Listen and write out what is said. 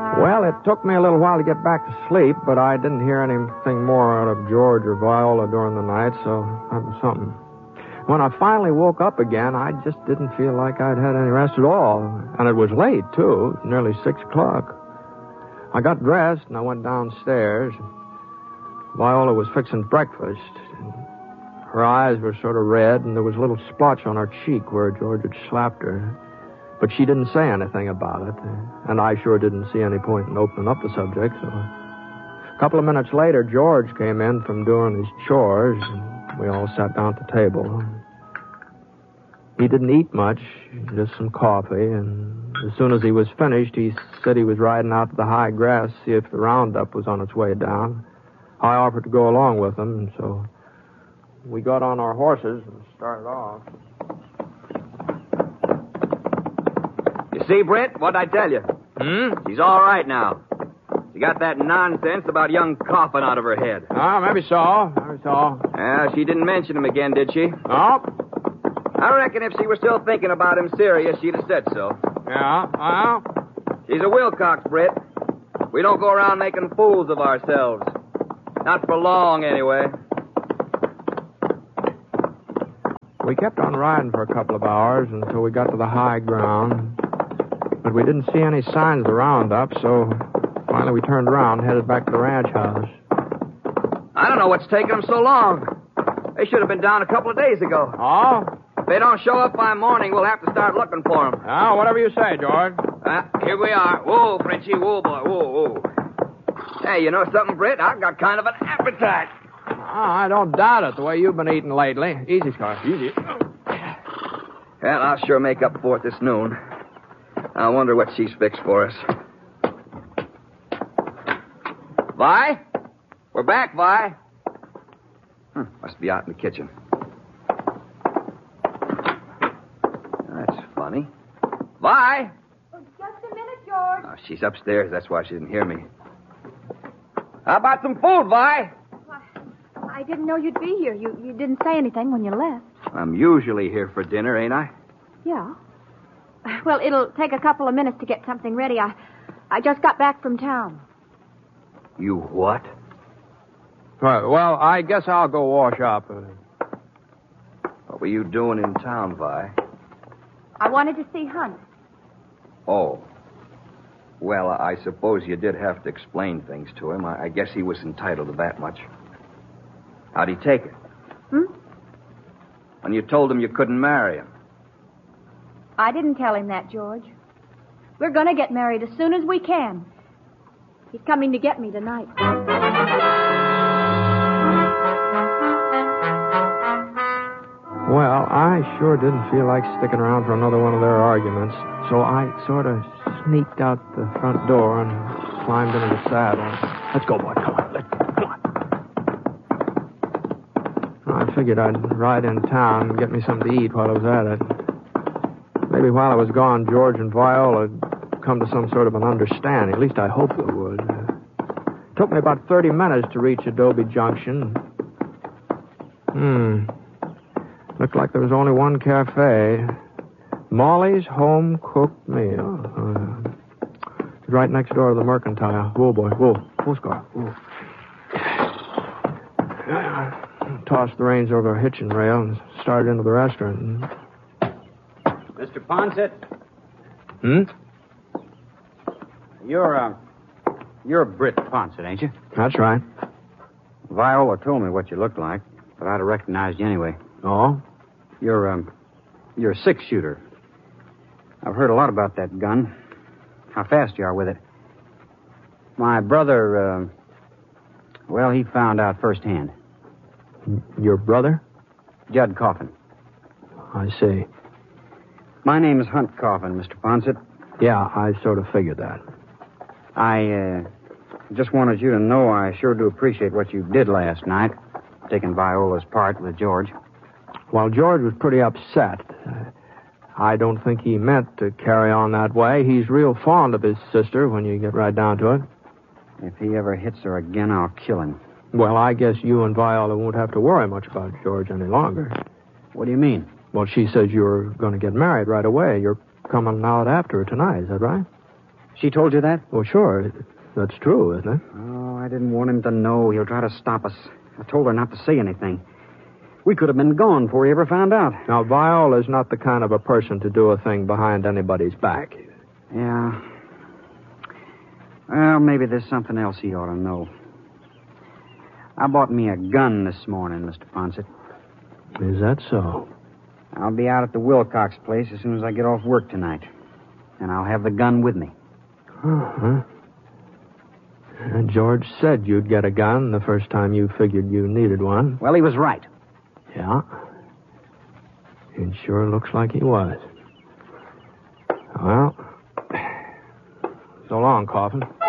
Well, it took me a little while to get back to sleep, but I didn't hear anything more out of George or Viola during the night, so that was something. When I finally woke up again, I just didn't feel like I'd had any rest at all. And it was late, too, nearly 6 o'clock. I got dressed and I went downstairs. Viola was fixing breakfast. Her eyes were sort of red, and there was a little splotch on her cheek where George had slapped her. But she didn't say anything about it, and I sure didn't see any point in opening up the subject. So a couple of minutes later, George came in from doing his chores, and we all sat down at the table. He didn't eat much, just some coffee, and as soon as he was finished, he said he was riding out to the high grass to see if the roundup was on its way down. I offered to go along with him, and so we got on our horses and started off. You see, Britt, what'd I tell you? She's all right now. She got that nonsense about young Coffin out of her head. Oh, maybe so. Yeah, she didn't mention him again, did she? Oh. I reckon if she were still thinking about him serious, she'd have said so. Yeah, well. She's a Wilcox, Britt. We don't go around making fools of ourselves. Not for long, anyway. We kept on riding for a couple of hours until we got to the high ground. But we didn't see any signs of the roundup, so finally we turned around and headed back to the ranch house. I don't know what's taking them so long. They should have been down a couple of days ago. Oh? If they don't show up by morning, we'll have to start looking for them. Oh, whatever you say, George. Here we are. Whoa, Frenchie. Whoa, boy. Whoa. Hey, you know something, Britt? I've got kind of an appetite. Oh, I don't doubt it, the way you've been eating lately. Easy, Scar. Easy. Well, I'll sure make up for it this noon. I wonder what she's fixed for us. Vi? We're back, Vi. Must be out in the kitchen. That's funny. Vi? Oh, just a minute, George. Oh, she's upstairs. That's why she didn't hear me. How about some food, Vi? I didn't know you'd be here. You didn't say anything when you left. I'm usually here for dinner, ain't I? Yeah. Well, it'll take a couple of minutes to get something ready. I just got back from town. You what? Well, I guess I'll go wash up. What were you doing in town, Vi? I wanted to see Hunt. Oh. Well, I suppose you did have to explain things to him. I guess he was entitled to that much. How'd he take it? When you told him you couldn't marry him? I didn't tell him that, George. We're going to get married as soon as we can. He's coming to get me tonight. Well, I sure didn't feel like sticking around for another one of their arguments, so I sort of sneaked out the front door and climbed into the saddle. Let's go, boy. Come on. I figured I'd ride in town and get me something to eat while I was at it. Maybe while I was gone, George and Viola would come to some sort of an understanding. At least I hoped they would. It took me about 30 minutes to reach Adobe Junction. Looked like there was only one cafe. Molly's Home Cooked Meal. It's right next door to the Mercantile. Whoa, boy. Whoa, Scar. Whoa. Tossed the reins over a hitching rail and started into the restaurant. Mr. Ponset? You're Britt Ponset, ain't you? That's right. Viola told me what you looked like, but I'd have recognized you anyway. Oh? You're a six-shooter. I've heard a lot about that gun. How fast you are with it. My brother, he found out firsthand. Your brother? Judd Coffin. I see. My name is Hunt Coffin, Mr. Ponset. Yeah, I sort of figured that. I just wanted you to know I sure do appreciate what you did last night, taking Viola's part with George. Well, George was pretty upset. I don't think he meant to carry on that way. He's real fond of his sister when you get right down to it. If he ever hits her again, I'll kill him. Well, I guess you and Viola won't have to worry much about George any longer. What do you mean? Well, she says you're going to get married right away. You're coming out after her tonight, is that right? She told you that? Well, sure. That's true, isn't it? Oh, I didn't want him to know. He'll try to stop us. I told her not to say anything. We could have been gone before he ever found out. Now, Viola's not the kind of a person to do a thing behind anybody's back. Yeah. Well, maybe there's something else he ought to know. I bought me a gun this morning, Mr. Ponset. Is that so? I'll be out at the Wilcox place as soon as I get off work tonight. And I'll have the gun with me. Uh-huh. And George said you'd get a gun the first time you figured you needed one. Well, he was right. Yeah. It sure looks like he was. Well, so long, Coffin.